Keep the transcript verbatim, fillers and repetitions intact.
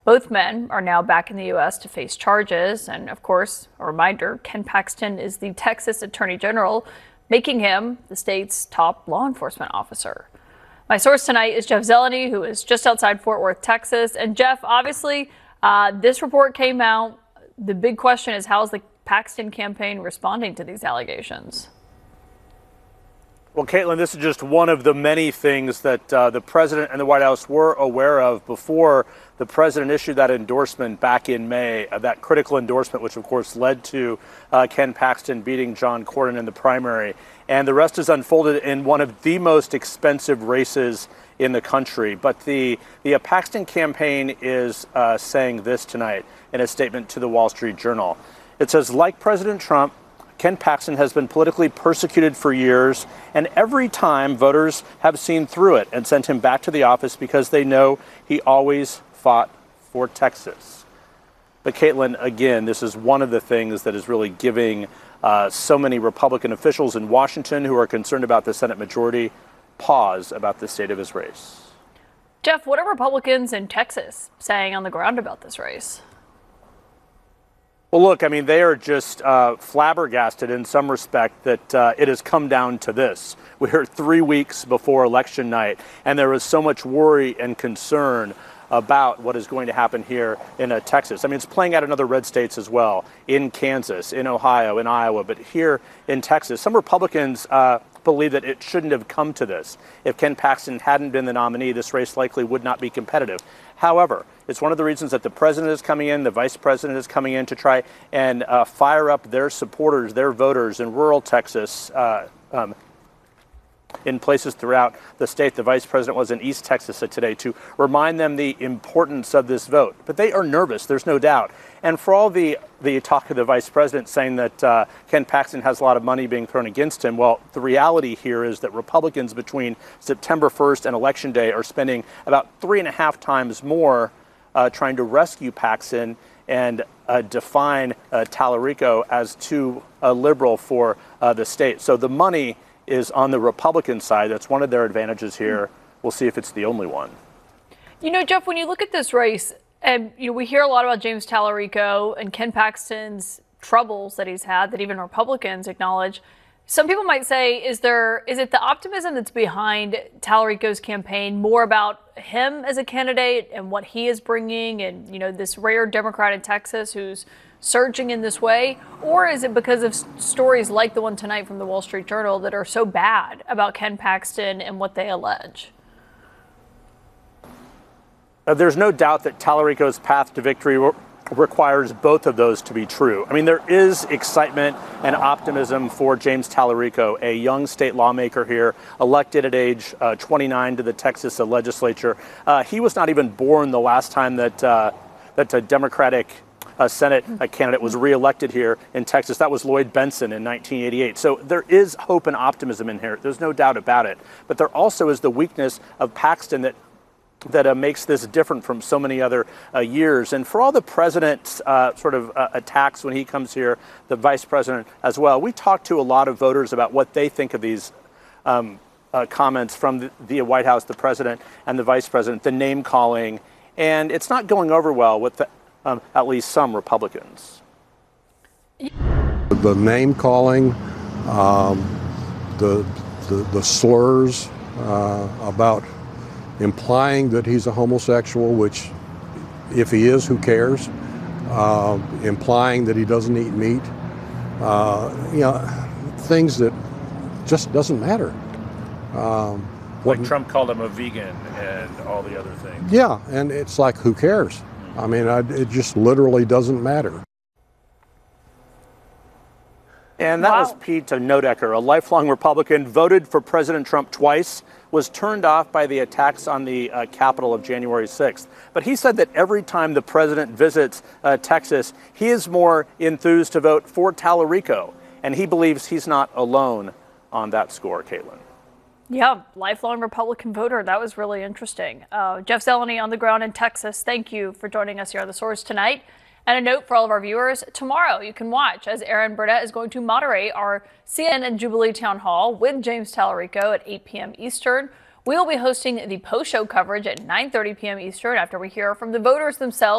Both men are now back in the U S to face charges. And of course, a reminder, Ken Paxton is the Texas Attorney General, making him the state's top law enforcement officer. My source tonight is Jeff Zeleny, who is just outside Fort Worth, Texas. And Jeff, obviously, uh, this report came out. The big question is, how's the Paxton campaign responding to these allegations? Well, Caitlin, this is just one of the many things that uh, the president and the White House were aware of before the president issued that endorsement back in May, uh, that critical endorsement, which of course led to uh, Ken Paxton beating John Cornyn in the primary. And the rest is unfolded in one of the most expensive races in the country. But the, the uh, Paxton campaign is uh, saying this tonight in a statement to the Wall Street Journal. It says, like President Trump, Ken Paxton has been politically persecuted for years, and every time voters have seen through it and sent him back to the office because they know he always fought for Texas. But Caitlin, again, this is one of the things that is really giving uh, so many Republican officials in Washington who are concerned about the Senate majority pause about the state of his race. Jeff, what are Republicans in Texas saying on the ground about this race? Well, look, I mean, they are just uh, flabbergasted in some respect that uh, it has come down to this. We're three weeks before election night, and there is so much worry and concern about what is going to happen here in uh, Texas. I mean, it's playing out in other red states as well, in Kansas, in Ohio, in Iowa, but here in Texas, some Republicans uh, believe that it shouldn't have come to this. If Ken Paxton hadn't been the nominee, this race likely would not be competitive. However, it's one of the reasons that the president is coming in, the vice president is coming in to try and uh, fire up their supporters, their voters in rural Texas, uh, um, in places throughout the state. The vice president was in East Texas today to remind them the importance of this vote. But they are nervous, there's no doubt. And for all the, the talk of the vice president saying that uh, Ken Paxton has a lot of money being thrown against him, well, the reality here is that Republicans between September first and Election Day are spending about three and a half times more uh, trying to rescue Paxton and uh, define uh, Tallarico as too uh, liberal for uh, the state. So the money is on the Republican side. That's one of their advantages here. We'll see if it's the only one. You know, Jeff, when you look at this race, and you know, we hear a lot about James Tallarico and Ken Paxton's troubles that he's had that even Republicans acknowledge. Some people might say, is there is it the optimism that's behind Tallarico's campaign more about him as a candidate and what he is bringing, and you know, this rare Democrat in Texas who's surging in this way, or is it because of stories like the one tonight from the Wall Street Journal that are so bad about Ken Paxton and what they allege? Uh, there's no doubt that Tallarico's path to victory re- requires both of those to be true. I mean, there is excitement and optimism for James Tallarico, a young state lawmaker here, elected at age uh, twenty-nine to the Texas legislature. Uh, he was not even born the last time that uh, that a Democratic A Senate a candidate was reelected here in Texas. That was Lloyd Bentsen in nineteen eighty-eight. So there is hope and optimism in here. There's no doubt about it. But there also is the weakness of Paxton that that uh, makes this different from so many other uh, years. And for all the president's uh, sort of uh, attacks when he comes here, the vice president as well, we talked to a lot of voters about what they think of these um, uh, comments from the, the White House, the president and the vice president, the name calling. And it's not going over well with the Um, at least some Republicans. The name calling, um, the, the the slurs uh, about implying that he's a homosexual, which if he is, who cares? Uh, implying that he doesn't eat meat, uh, you know, things that just doesn't matter. Um, like what, Trump called him a vegan and all the other things. Yeah, and it's like, who cares? I mean, I, it just literally doesn't matter. And that wow. was Pete Nodecker, a lifelong Republican, voted for President Trump twice, was turned off by the attacks on the uh, Capitol of January sixth. But he said that every time the president visits uh, Texas, he is more enthused to vote for Tallarico. And he believes he's not alone on that score, Caitlin. Yeah, lifelong Republican voter. That was really interesting. Uh, Jeff Zeleny on the ground in Texas. Thank you for joining us here on The Source tonight. And a note for all of our viewers, tomorrow you can watch as Aaron Burnett is going to moderate our C N N and Jubilee Town Hall with James Tallarico at eight p.m. Eastern. We will be hosting the post-show coverage at nine thirty p m Eastern after we hear from the voters themselves.